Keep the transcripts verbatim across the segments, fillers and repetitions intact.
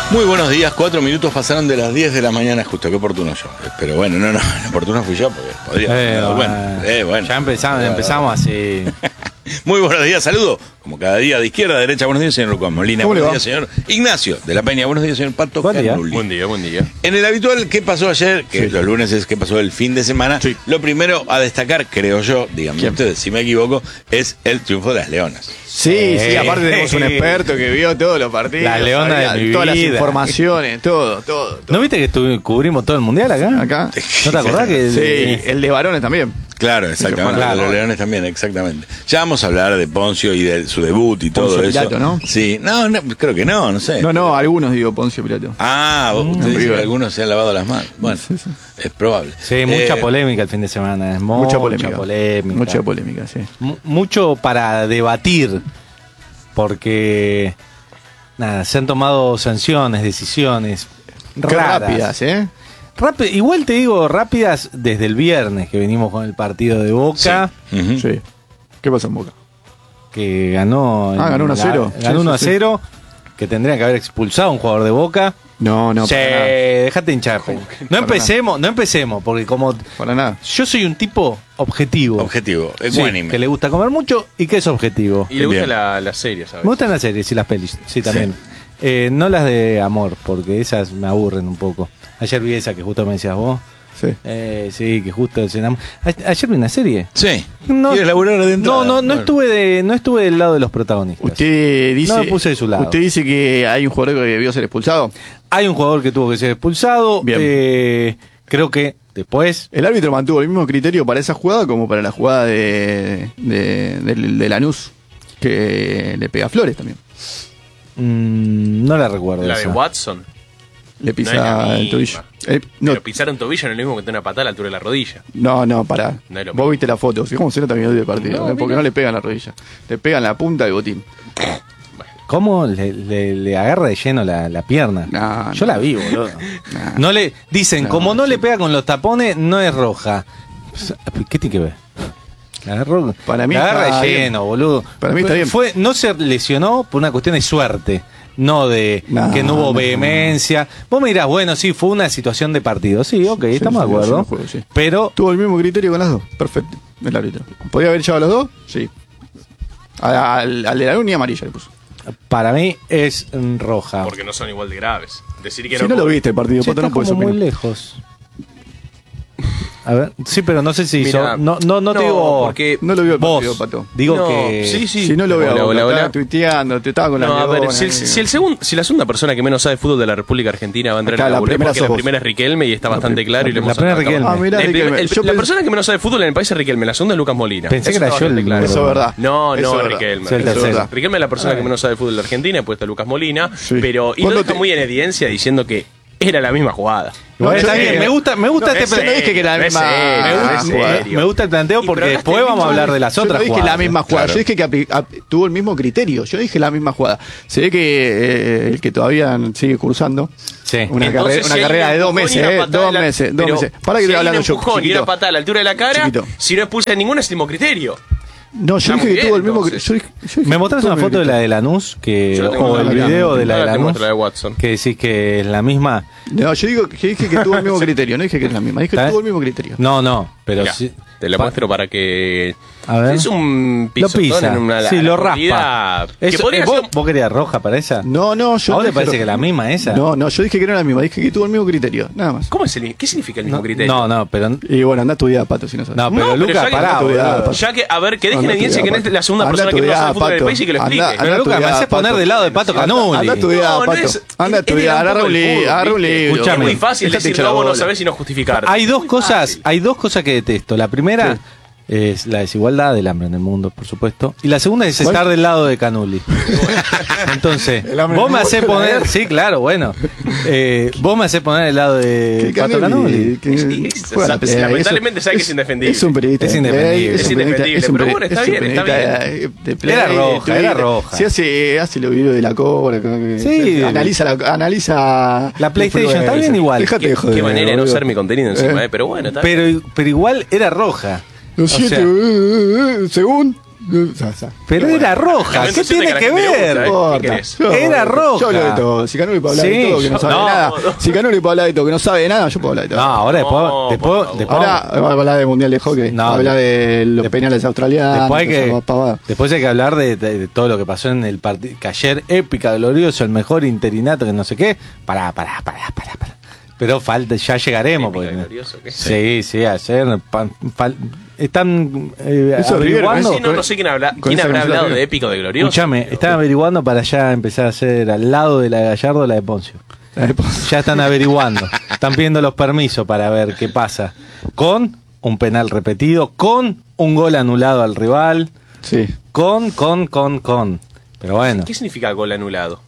Muy buenos días, cuatro minutos pasaron de las diez de la mañana, justo, qué oportuno yo. Pero bueno, no, no, el oportuno fui yo porque podría. Eh, no, bueno, eh, bueno. Ya empezamos, empezamos así. Muy buenos días, saludo. Como cada día, de izquierda a derecha, buenos días, señor Lucas Molina. Buenos días, señor Ignacio de la Peña. Buenos días, señor Pato Canuli. Buen día, buen día. En el habitual, ¿qué pasó ayer? Que sí. Los lunes es ¿qué pasó el fin de semana? Sí. Lo primero a destacar, creo yo, díganme ustedes si me equivoco, es el triunfo de las Leonas. Sí, eh, sí, aparte tenemos un experto que vio todos los partidos. La Leona sabía, de mi todas vida. las informaciones, todo, todo, todo. ¿No viste que estuve, cubrimos todo el mundial acá? Acá. ¿No te acordás que...? Sí, el de varones también. Claro, exactamente. Claro. Los Leones también, exactamente. Ya vamos a hablar de Poncio y de su debut y todo Poncio eso. Pilato, ¿no? Sí, no, no, creo que no, no sé. No, no, algunos digo Poncio Pilato. Ah, vos, usted dice que algunos se han lavado las manos. Bueno, sí, sí. Es probable. Sí, mucha eh, polémica el fin de semana. Es mucha, mucha polémica. Mucha polémica, mucha polémica sí. M- mucho para debatir. Porque, nada, se han tomado sanciones, decisiones Qué raras. rápidas, ¿eh? Rápido, igual te digo, rápidas desde el viernes que venimos con el partido de Boca. Sí. Uh-huh. Sí. ¿Qué pasó en Boca? Que ganó. Ah, ganó uno a cero. Ganó Sí, uno a sí, cero. Que tendría que haber expulsado a un jugador de Boca. No, no, sí, para nada. déjate hinchar. No para empecemos, nada. no empecemos, porque como. Para nada. Yo soy un tipo objetivo. Objetivo, Sí, ecuánime. que le gusta comer mucho y que es objetivo. Y le gusta Bien. la, la serie, ¿sabes? Me gustan las series y las pelis, sí, también. Eh, no las de amor, porque esas me aburren un poco. Ayer vi esa que justo me decías vos. Sí. Eh, sí, que justo se enamor- A- Ayer vi una serie. Sí. No, ¿Quieres laburar adentro? no, no, no Bueno. estuve de, no estuve del lado de los protagonistas. Usted dice, No me puse de su lado. Usted dice que hay un jugador que debió ser expulsado. Hay un jugador que tuvo que ser expulsado. Bien. Eh, creo que después. El árbitro mantuvo el mismo criterio para esa jugada como para la jugada de, de, de, de Lanús, que le pega a Flores también. Mmm, no la recuerdo. La de esa. Watson. Le No es la pisa el misma. tobillo. Eh, no, Pero pisar un tobillo no es lo mismo que tener una patada a la altura de la rodilla. no, no, pará. No es lo Vos mismo. viste la foto. Si cómo se nota que no del partido. No, ¿eh? Porque mira. no le pegan la rodilla. Le pegan la punta del botín. ¿Cómo le, le- le agarra de lleno la, la pierna? No, Yo no. la vi, boludo. Nah. No le dicen, No, como no sí. le pega con los tapones, no es roja. ¿Qué tiene que ver? La agarró, Para mí la agarra está de bien. lleno, boludo. Para mí está bien. Fue, no se lesionó por una cuestión de suerte, no de No, que no hubo no. vehemencia. Vos me dirás, bueno, sí, fue una situación de partido. Sí, ok, estamos sí, de acuerdo. sí, no juego, sí. Pero Tuvo el mismo criterio con las dos. Perfecto. El árbitro. ¿Podía haber echado a los dos? Sí. Al, al, al de la luna y amarilla le puso. para mí es mm, roja. Porque no son igual de graves. Decir que Si no como- lo viste el partido, Sí, Pato, está no puedes como muy opinar. lejos. A ver, sí, pero no sé si Mirá, hizo. No, no, no te no, digo. porque No lo vio el vos. partido, Pato. Digo No, que. sí, sí. Si no lo veo, Hola, hola, hola, hola. estaba tuiteando, te estaba con la No, a ver, leona, si, el, eh. si, el segun- si la segunda persona que menos sabe fútbol de la República Argentina va a entrar Acá en la, la bulé, primera porque sos la vos. primera es Riquelme y está La bastante pri- claro y lo la hemos primera sacado. Riquelme. Ah, mirá, El primer- Riquelme. el- Yo la pens- persona que menos sabe fútbol en el país es Riquelme, la segunda es Lucas Molina. Pensé Eso que era está yo el bastante claro. Eso es verdad. No, Eso no, es verdad. Riquelme. Sí, el Eso es tercero. verdad. Riquelme es la persona que menos sabe fútbol de Argentina, después está Lucas Molina, Sí. pero y lo ¿Cuándo deja te- muy en evidencia diciendo que era la misma jugada. Igual No, está yo bien, dije- me gusta, me gusta No, este ese plan- no dije que era la Es misma serio, me, es gusta, serio. me gusta el planteo Y porque pero después hablaste vamos a del hablar de las Yo otras no dije jugadas. la misma jugada, Claro. yo dije que apli- ap- tuvo el mismo criterio, yo dije la misma jugada. Se ve que eh, el que todavía sigue cursando Sí. una, Entonces, carrera, si una hay carrera un de dos empujón y meses, una eh, patada dos en la- meses, dos pero meses. Para que si estoy hay hablando un yo, empujón y chiquito. una patada a la altura de la cara, Chiquito. si no expulsa ninguno es el mismo criterio. No, yo Estamos dije que bien, tuvo el mismo entonces. criterio. Yo dije- yo dije ¿Me mostrás tuvo una el mismo foto de la criterio. de Lanús que, Yo la tengo o el acá, video de la de ahora te Lanús muestro la de Watson. que decís que es la misma? No, yo digo que dije que tuvo el mismo criterio, no dije que es la misma, dije que ¿Está? tuvo el mismo criterio. No, no, pero Mirá, sí. te la Pa- muestro para que. A ver. Es un Lo pisotón pisa. en una Sí, lo profundidad raspa. que Eso- podría eh, ¿vos, ser- vos querías roja para esa? No, no, yo ¿A vos te dije- parece que la misma esa? No, no, yo dije que no era la misma, dije que tuvo el mismo criterio, nada más. ¿Cómo es el, ¿Qué significa el mismo No, criterio? no, no, pero. Y bueno, anda a estudiar, Pato, si no sabes. No, pero No, pero Lucas, ya que- pará, Anda a estudiar, boludo. Pato. Ya que, a ver, que dejen Anda a evidencia que estudiar, no es la segunda Anda a persona que menos sabe estudiar, fútbol del Pato. país y que lo explique. Anda- Pero anda a Lucas, me estudiar, haces poner Pato. del lado de Pato Canuli. Anda a estudiar, No, no Pato. es- Anda a es- estudiar, es agarra un del libro, fútbol, agarra un ¿viste? libro. Escuchame. Es muy fácil Dejate decir hinchar la no, vos no bola. sabés sino justificar. Hay dos Muy cosas, fácil. hay dos cosas que detesto. La primera Sí. es la desigualdad del hambre en el mundo, por supuesto. Y la segunda es ¿Cuál? estar del lado de Canuli. Entonces, El hambre vos en me el hacés mundo, poner, ¿eh? sí, claro, bueno. Eh, vos me hacés poner el lado de Que Pato Canuli. que- Sí, es- juega la es- pelea, lamentablemente eso- sabe que es indefendible. Es un periodista. Es de indefendible. play, Es un periodista- indefendible, es un pero peri- bueno, está es un bien, está periodista de- de play, Era roja, de- era roja. Se hace, hace los videos de la cobra. que- Sí. que analiza la, analiza La PlayStation, está bien igual. Déjate de Qué, joder, qué manera de no boludo. ser mi contenido encima, Eh. eh, pero bueno, está bien. Pero, pero igual era roja. Los O siete, sea, eh, eh, según no, o sea, o sea, Pero bueno. era roja, ¿qué sensación de tiene que que a la gente le ver? gusta, ¿eh? importa. ¿Qué querés? Yo- Era roja. Yo hablo de todo. Si Canuli puede hablar Sí, de todo, que no yo- sabe no, de nada. no. Si Canuli puede hablar de todo, que no sabe de nada, yo puedo hablar de todo. No, ahora después, No, después, por favor. después, Ahora vamos a hablar de Mundial de Hockey. No, habla de los de- penales australianos. después hay que, esa pavada. después hay que hablar de, de- de todo lo que pasó en el partido, que ayer épica, glorioso, el mejor interinato, que no sé qué. Pará, pará, pará, pará, pará. Pero falta, ya llegaremos. Épica, Porque, glorioso, ¿qué? sí, sí, ayer pan- fal- están eh, Eso es River, averiguando. Sí, no, no sé quién, habla, con quién esa habrá camiseta hablado arriba. de épico, de glorioso. Escúchame, están averiguando para ya empezar a hacer al lado de la de Gallardo la de Poncio. Ya están averiguando. Están pidiendo los permisos para ver qué pasa. Con un penal repetido, con un gol anulado al rival, Sí. con, con, con, con. Pero bueno, ¿Qué significa gol anulado?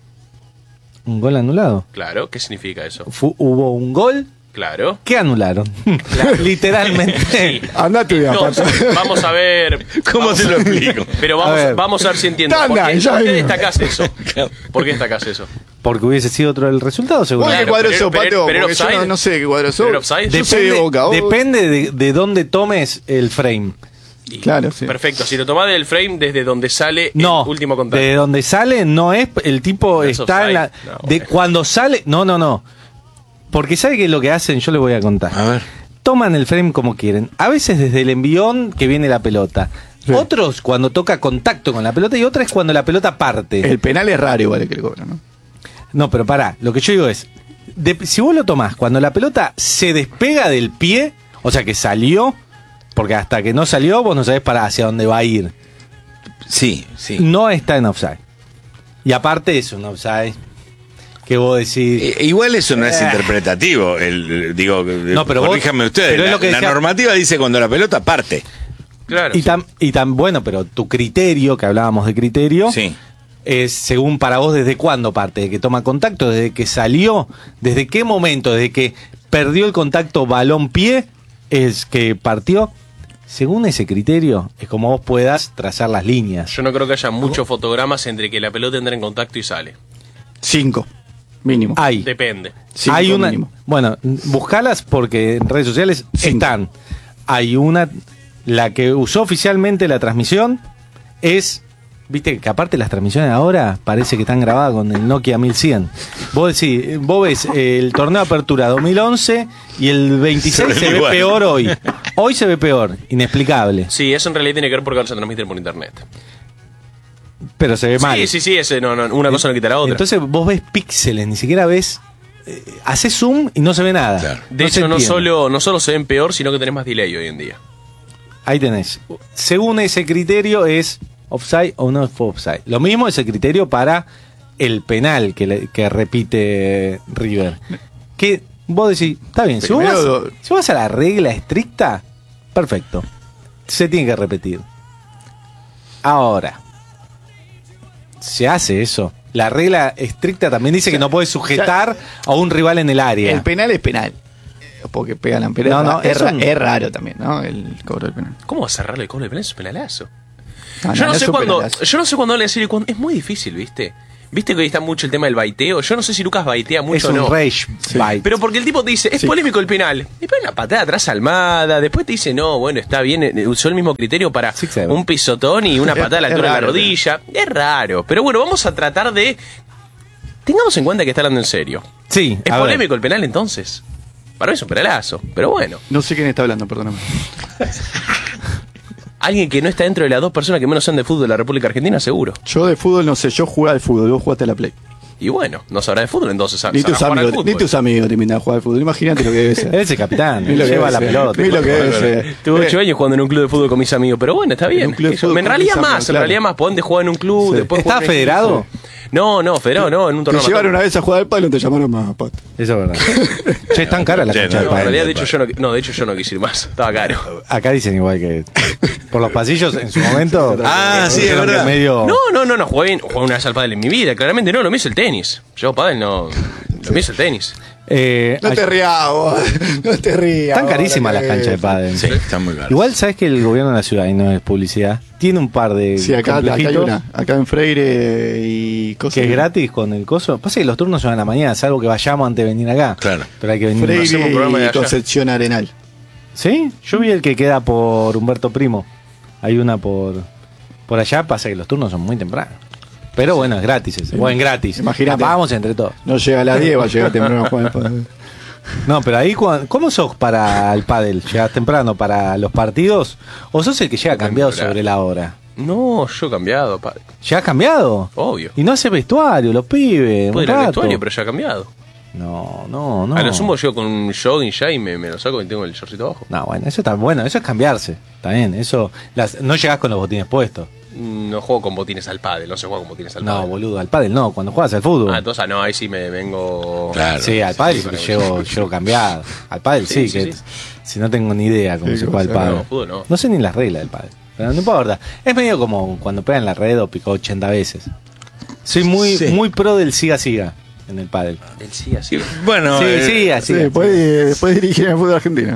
un gol anulado. Claro, ¿qué significa eso? Fu- hubo un gol Claro. que anularon. Literalmente. Andate de Entonces, aparte. vamos a ver. ¿Cómo vamos se lo a- explico? Pero A vamos a, ver. vamos a ver si entiendo. ¿Por Tanda, qué, ya por qué vimos. destacás eso? ¿Por qué destacás eso? Porque hubiese sido otro el resultado, seguro. ¿Vos qué Claro, cuadro pero- sos, pero- Pato? pero Porque yo offside. no, no sé qué cuadro sos. ¿Pero offside? Yo soy de Depende, Boca. vos- depende de, de dónde tomes el frame. Y- Claro, sí. Perfecto. Si lo tomás del frame desde donde sale No, el último contacto. de donde sale no es el tipo No es está en la offside. No, de bueno. cuando sale, no, no, no. Porque sabe que lo que hacen, yo le voy a contar. A ver. Toman el frame como quieren, a veces desde el envión que viene la pelota. Sí. Otros cuando toca contacto con la pelota y otra es cuando la pelota parte. El penal es raro igual que le cobran, ¿no? No, pero pará, lo que yo digo es, de- si vos lo tomás cuando la pelota se despega del pie, o sea que salió, porque hasta que no salió vos no sabés para hacia dónde va a ir. Sí, sí. No está en offside. Y aparte es un offside que vos decís... Eh, Igual eso no es Eh. interpretativo. El, el- digo, No, pero vos- corríjanme ustedes. pero es la, lo que la decía- normativa dice cuando la pelota parte. Claro. Y sí. tan, y tan bueno, pero tu criterio, que hablábamos de criterio, Sí. es según para vos desde cuándo parte, de que toma contacto, desde que salió, desde qué momento, desde que perdió el contacto balón-pie, es que partió. Según ese criterio, es como vos puedas trazar las líneas. Yo no creo que haya muchos fotogramas entre que la pelota entra en contacto y sale. Cinco, mínimo. Hay, Depende. Cinco hay una, mínimo. bueno, buscalas porque en redes sociales Cinco. están. Hay una, la que usó oficialmente la transmisión es, viste que aparte las transmisiones ahora parece que están grabadas con el Nokia mil cien. Vos decís, vos ves el torneo de apertura dos mil once y el veintiséis Se se, ven ve igual. peor hoy. Hoy se ve peor, inexplicable, Sí, eso en realidad tiene que ver porque ahora se transmiten por internet. pero se ve mal. Sí, sí, sí, ese, no, no, una cosa no quita la otra. Entonces vos ves píxeles, ni siquiera ves, eh, haces zoom y no se ve nada. Claro. de No se hecho, no entiende. solo, no solo se ven peor, sino que tenés más delay hoy en día. Ahí tenés. Según ese criterio es offside o no fue offside. Lo mismo es el criterio para el penal que, le- que repite River. Que vos decís, está bien, si vos, Primero- vas, si vas a la regla estricta, perfecto. Se tiene que repetir. Ahora, se hace eso. La regla estricta también dice que no puedes sujetar a un rival en el área. El penal es penal. Eh, Porque pega la pelota. No, no, es, es ra- un- es raro también, ¿no? El cobro del penal. ¿Cómo va a cerrarle el cobro de penal? Es un penalazo. No, yo, no es sé un cuándo, penalazo. yo no sé cuándo le decir cuándo. Es muy difícil, ¿viste? ¿Viste que hoy está mucho el tema del baiteo? Yo no sé si Lucas baitea mucho es o un no. rage bite. Pero porque el tipo te dice, es Sí. polémico el penal. Después una patada atrás a Almada. Después te dice, no, bueno, está bien. eh, Usó el mismo criterio para Sí, claro. un pisotón y una Es- patada a la es altura de la raro, rodilla. Es raro. Pero bueno, vamos a tratar de. Tengamos en cuenta que está hablando en serio. Sí, ¿Es a ver. polémico el penal entonces? Para mí es un penalazo. Pero bueno. No sé quién está hablando, perdóname. Alguien que no está dentro de las dos personas que menos saben de fútbol de la República Argentina, seguro. Yo de fútbol no sé, yo jugué al fútbol, vos jugaste a la Play. Y bueno, no sabrá de fútbol, entonces sabrá Ni tus, jugar al amigos, fútbol. ni tus amigos te invitan a jugar al fútbol. Imagínate lo que debe ser. Él es el capitán, Ni lo que lleva debe la ser. pelota. Ni lo que debe ser. Tuve Eh, ocho años jugando en un club de fútbol con mis amigos, pero bueno, está bien. un club de Qué sé yo. fútbol En con realidad tus más, amigos, en claro. realidad más. Podés de jugar en un club, Sí. después ¿Estás jugar en un federado? equipo. No, no, federado no, en un Te torneo. llevaron amateur. una vez a jugar al palo y te llamaron más, Pato. Eso es verdad. Che, es tan cara la Che, cancha no, de No, en pádel. realidad, de hecho, yo no, no, de hecho, yo no quise ir más. Estaba caro. Acá dicen igual que por los pasillos en su momento. Ah, sí, es dijeron que verdad. medio- No, no, no, no jugué, bien- jugué una vez al pádel en mi vida. Claramente no, lo mío es el tenis. Yo pádel no. Lo mío es el tenis. Eh, No te ay- rías, vos. No te rías. Están vos, carísimas la las canchas de cabeza. pádel. Sí, está muy caro. Igual sabes que el gobierno de la ciudad, y no es publicidad, tiene un par de Sí, acá, acá hay complejitos una. Acá en Freire y cosas. que es gratis con el coso. Pasa que los turnos son a la mañana, salvo que vayamos antes de venir acá. Claro. Pero hay que venir. Hacemos un Freire programa de y allá. Concepción Arenal. ¿Sí? Yo vi el que queda por Humberto Primo. Hay una por Por allá pasa que los turnos son muy tempranos. Pero bueno, es gratis ese. Bueno, gratis. Imagínate. La pagamos entre todos. No llega a las diez, va a llegar temprano a jugar. No, pero ahí, cuan- ¿cómo sos para el pádel? ¿Llegás temprano para los partidos? ¿O sos el que llega cambiado sobre la hora? No, yo he cambiado, padre. ¿Llegás cambiado? Obvio. Y no hace vestuario, los pibes. un Puedo ir al rato. vestuario, pero ya he cambiado. No, no, no. A lo sumo yo con un jogging ya y me, me lo saco y tengo el shortcito abajo. No, bueno, eso está bueno, eso es cambiarse. Está bien, eso. Las, no llegás con los botines puestos. No juego con botines al pádel, no se juega con botines al No, pádel. boludo, al pádel no, cuando juegas al fútbol. Ah, entonces no, ahí sí me vengo... Claro. Sí, al pádel sí, sí, sí, llego, llego cambiado. Al pádel sí, Sí, sí, que sí. si no tengo ni idea cómo Sí, se cómo juega el se pádel. juega, fútbol no. No sé ni las reglas del pádel. Pero no importa. Es medio como cuando pegan la red o picó ochenta veces. Soy muy, Sí. muy pro del siga-siga en el pádel. Él sí, así. Bueno, Sí, eh, siga, Sí, siga. puede, después dirigir en el fútbol argentino.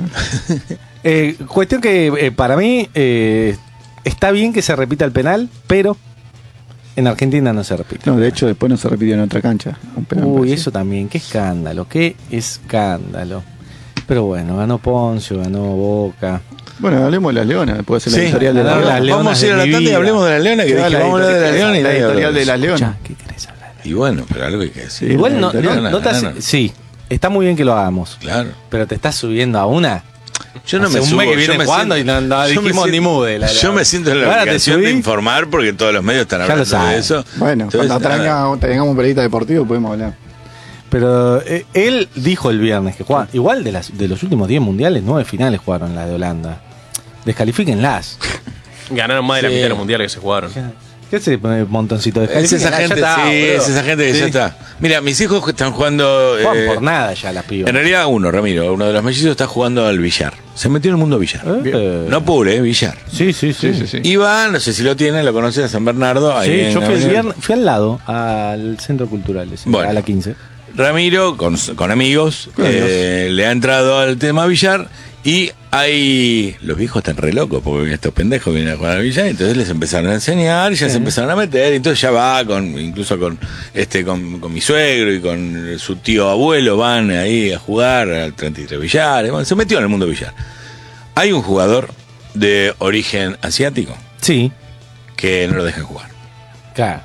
Eh, cuestión que eh, para mí eh, está bien que se repita el penal, pero en Argentina no se repite. No, de hecho, después no se repitió en otra cancha. Un penal Uy, parecido. eso también, qué escándalo, qué escándalo. Pero bueno, ganó Poncio, ganó Boca. Bueno, hablemos de las Leonas. Puede ser la Sí, editorial de las hablar Leonas. las Leonas vamos a ir a de la mi tanda y vida. hablemos de la Leona, que Claro, dije, la vamos a hablar de la editorial- Leona y la nadie editorial habla de las Leonas. Ya, ¿qué querés hablar? Y bueno, pero algo hay que decir. Sí, Igual la no, no, editorial, no te hace- no, no. Sí, está muy bien que lo hagamos. Claro. Pero te estás subiendo a una. Yo no Hace me un subo, mes que yo viene me jugando siento- y no- no yo me dijimos siento- ni mude, la- la- Yo me siento en la Ahora te obligación de subí. informar porque todos los medios están Ya lo hablando de sabes. eso. Bueno, Entonces, cuando nada. tengamos, tengamos un periodista deportivo podemos hablar. Pero eh, él dijo el viernes que juega. Igual de, las, de los últimos diez mundiales, nueve finales jugaron las de Holanda. Descalifíquenlas. Ganaron más de la Sí. mitad de los mundiales que se jugaron. ¿Qué hace el montoncito de Es esa gente, sí, es esa gente que Sí. ya está. Mira, mis hijos que están jugando. Juegan eh, por nada ya las pibas. En realidad, uno, Ramiro, uno de los mellizos está jugando al billar. Se metió en el mundo billar. Eh. No pure, eh, billar. Sí, sí, sí. Sí, sí, sí. Iba, no sé si lo tienen, lo conocen a San Bernardo. Ahí Sí, en yo fui, el Avenida- viernes- fui al lado, al centro cultural, ese, Bueno. a la quince. Ramiro, con, con amigos, Con eh, le ha entrado al tema billar y hay. Los viejos están re locos porque estos pendejos vienen a jugar al billar, entonces les empezaron a enseñar y ya se empezaron a meter, y entonces ya va con, incluso con este, con, con mi suegro y con su tío abuelo, van ahí a jugar al treinta y tres billares, bueno, se metió en el mundo billar. Hay un jugador de origen asiático Sí, que no lo dejan jugar. claro.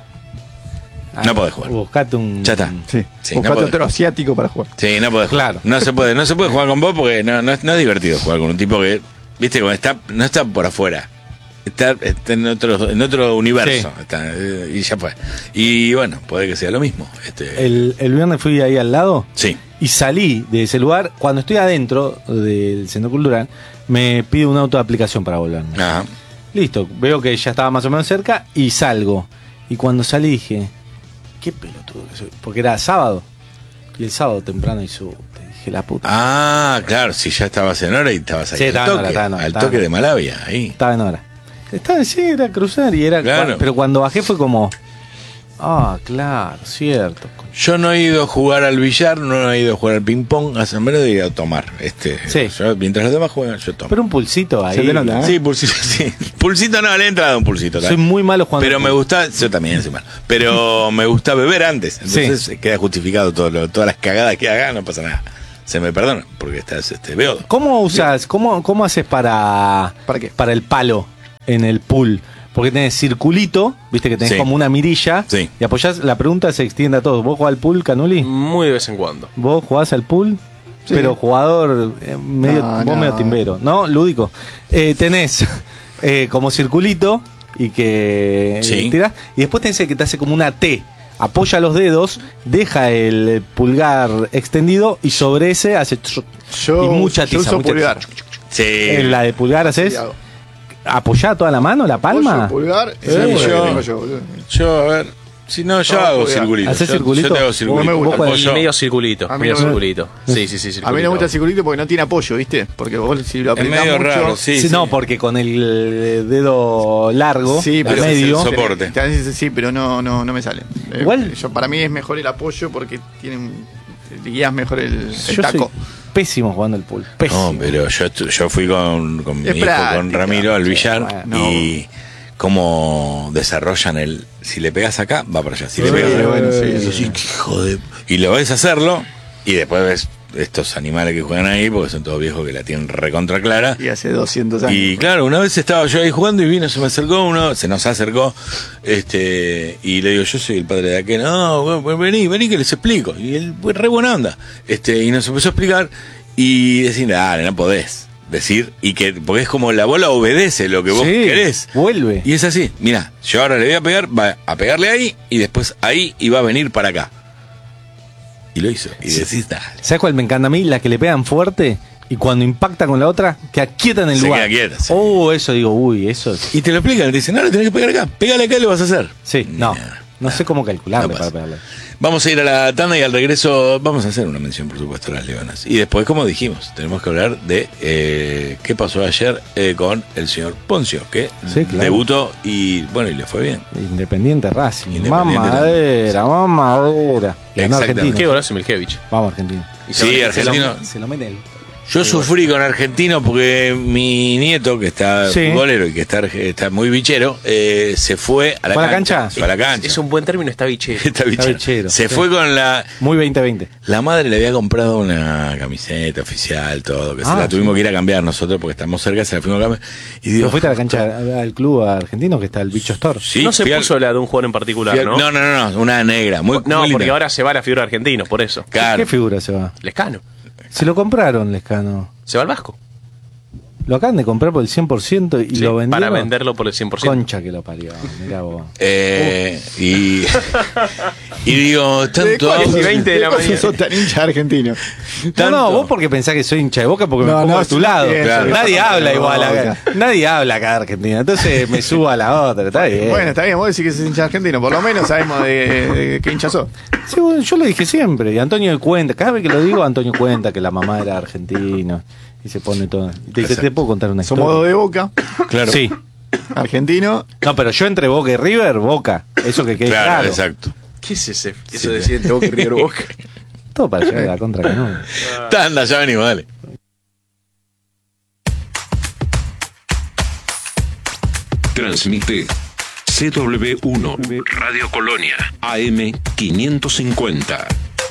No podés jugar. Buscate un. Ya está. Sí. Sí, no Buscate podés. otro asiático para jugar. Sí, no podés jugar. Claro. No se puede, no se puede jugar con vos porque no, no, es, no es divertido jugar con un tipo que, viste, como está, no está por afuera. Está, está en otro, en otro universo. Sí. Está, eh, y ya fue. Y bueno, puede que sea lo mismo. Este, El, el viernes fui ahí al lado sí. y salí de ese lugar. Cuando estoy adentro del centro cultural, me pide un auto de aplicación para volver. Ajá. Listo, veo que ya estaba más o menos cerca y salgo. Y cuando salí dije, qué pelotudo que soy. Porque era sábado. Y el sábado temprano hizo. Te dije, la puta. Ah, claro, si ya estabas en hora y estabas ahí Sí, al estaba en toque, hora, estaba en hora, al estaba toque en de hora. Malavia, ahí. Estaba en hora. Estaba, sí, era cruzar y era. Claro. Pero cuando bajé fue como. Ah, claro, cierto. Yo no he ido a jugar al billar, no he ido a jugar al ping pong, a San Bernardo, he ido a tomar. Este, Sí. yo, mientras los demás juegan, yo tomo. Pero un pulsito ahí. Se te nota, ¿eh? Sí, pulsito, sí. Pulsito no, le he entrado un pulsito. Soy también. muy malo jugando. Pero al me fútbol. gusta, yo también soy malo, pero me gusta beber antes, entonces Sí. queda justificado todo lo- todas las cagadas que haga, no pasa nada. Se me perdona, porque estás este beodo. ¿Cómo usas, cómo, cómo haces para, ¿Para qué? para el palo en el pool? Porque tenés circulito, viste que tenés Sí. como una mirilla. Sí. Y apoyás, la pregunta se extiende a todos. ¿Vos jugás al pool, Canuli? Muy de vez en cuando. ¿Vos jugás al pool? Sí. Pero jugador eh, medio, No, vos no. medio timbero, ¿no? Lúdico. Eh, tenés eh, como circulito y que Sí. tirás. Y después tenés el que te hace como una T. Apoya los dedos, deja el pulgar extendido y sobre ese hace... tru- Yo, y mucha yo tiza, uso mucha pulgar. Sí. En la de pulgar haces... Sí, hago. ¿Apoyá toda la mano, la palma? Apoyo, pulgar. Eh, esa es la yo- que tengo yo, boludo. Yo, a ver, si no, yo No, hago pulgar. circulito. ¿Hacés Yo- circulito? Yo te hago Vos circulito. me gusta. Vos Y Apoyo- medio circulito. A mí Medio no me- circulito. Sí, sí, sí, circulito. A mí no me gusta el circulito porque no tiene apoyo, ¿viste? Porque vos si lo Es apretás medio mucho... raro, sí. Sí, sí. no, porque con el dedo largo, Sí, pero medio, es el soporte. Te haces- Sí, pero no, no, no me sale. Eh, Igual- yo, para mí es mejor el apoyo porque tienen, guías mejor el, el yo taco. soy pésimo jugando el pool. Pésimo. No, pero yo, estu- yo fui con, con mi Es hijo, práctica. con Ramiro al billar bueno. y cómo desarrollan el... Si le pegas acá, va para allá. Si le Sí, pegas acá, bueno, sí, y sí. decís, "Qué hijo de-". Y lo ves hacerlo y después ves estos animales que juegan ahí, porque son todos viejos que la tienen recontra clara. Y hace doscientos años. Y claro, una vez estaba yo ahí jugando y vino, se me acercó uno, se nos acercó, este, y le digo, yo soy el padre de aquel, no, bueno, vení, vení que les explico. Y él, pues, re buena onda, este, y nos empezó a explicar, y decir, dale, no podés decir, y que, porque es como la bola obedece lo que vos Sí, querés. vuelve. Y es así, mira, yo ahora le voy a pegar, va a pegarle ahí, y después ahí, y va a venir para acá. Y lo hizo, y decís, dale. ¿Sabes cuál me encanta a mí? La que le pegan fuerte y cuando impacta con la otra, que aquietan el Se lugar. queda quieta, sí. Oh, eso digo, uy, eso es... Y te lo explican, te dicen, no, le tenés que pegar acá, pégale acá y lo vas a hacer. Sí, no. Nah, No sé cómo calcularle no para pasa. pegarle. Vamos a ir a la tanda y al regreso vamos a hacer una mención, por supuesto, a las Leonas. Y después, como dijimos, tenemos que hablar de eh, qué pasó ayer eh, con el señor Poncio, que Sí, claro. debutó y, bueno, y le fue bien. Independiente Racing. Independiente Mamadera, mamadera. Ganó Exactamente. Argentina. Qué golazo Milkevich. Vamos, Argentina. Y Sí, se- Argentino. Se lo mete él. Yo sufrí con Argentino porque mi nieto, que está Sí. futbolero y que está, está muy bichero, eh, se fue a la ¿Fue a la cancha. cancha? Fue a la cancha. Es un buen término, está bichero. Está bichero. bichero, Se sí. fue con la... Muy veinte veinte. La madre le había comprado una camiseta oficial, todo, que se Ah, la tuvimos sí. que ir a cambiar nosotros porque estamos cerca, se la fuimos a cambiar. Y ¿Pero digo, fuiste a la cancha al club argentino que está el Bicho Store? sí, no se fui al- puso la de un jugador en particular, fui al- ¿no? no, no, no, no, una negra, muy, No, muy linda. porque ahora se va la figura de argentinos, por eso. Claro. ¿Qué figura se va? Lescano. Se lo compraron, Lescano. Se va al Vasco. Lo acaban de comprar por el cien por ciento y Sí, lo vendieron. para venderlo por el cien por ciento. Concha que lo parió. Mirá vos. Eh, y, y digo, tanto cuál es audio- y veinte de la ¿De cuándo mañana? sos tan hincha argentino? No, tanto- no, vos porque pensás que soy hincha de Boca porque No, me pongo no, a tu sí, lado. bien, claro. Nadie No, habla no, igual acá. Boca. Nadie habla acá de Argentina. Entonces me subo a la otra. Está bien. Bueno, está bien, vos decís que sos hincha argentino. Por lo menos sabemos de, de qué hincha sos. Sí, bueno, yo lo dije siempre. Y Antonio cuenta. Cada vez que lo digo, Antonio cuenta que la mamá era argentina. Y se pone todo. Y te dice, Exacto. ¿te puedo contar una Somos dos historia? de Boca, Claro. Sí. argentino. No, pero yo entre Boca y River, Boca. Eso que quede Claro, claro. exacto. ¿Qué es ese? Sí, Eso de decir entre Boca y River Boca. Todo para llegar a la contra que no. Tanda, ya venimos, dale. Transmite C W uno Radio Colonia A M quinientos cincuenta.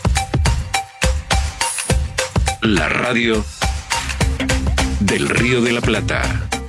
La radio del Río de la Plata.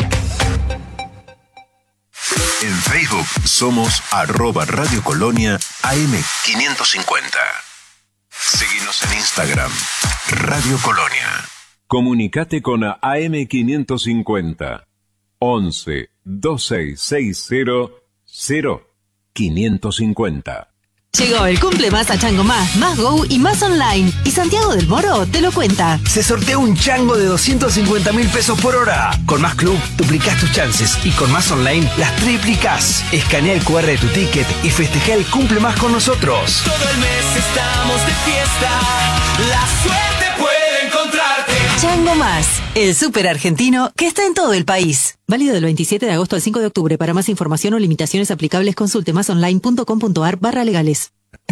En Facebook somos arroba Radio Colonia A M quinientos cincuenta. Seguinos en Instagram, Radio Colonia. Comunicate con A M quinientos cincuenta. once, veintiséis sesenta, cero, quinientos cincuenta. Llegó el cumple más a Chango Más, Más Go y Más Online. Y Santiago del Moro te lo cuenta. Se sortea un chango de doscientos cincuenta mil pesos por hora. Con Más Club duplicás tus chances y con Más Online las triplicás. Escanea el cu erre de tu ticket y festeja el cumple más con nosotros. Todo el mes estamos de fiesta. La suerte puede encontrarte. Chango Más, el súper argentino que está en todo el país. Válido del veintisiete de agosto al cinco de octubre. Para más información o limitaciones aplicables, consulte másonline.com.ar barra legales.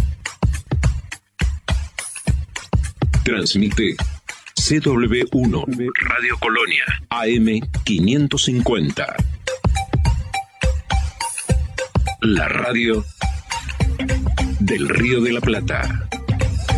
Transmite C W uno Radio Colonia A M quinientos cincuenta. La radio del Río de la Plata.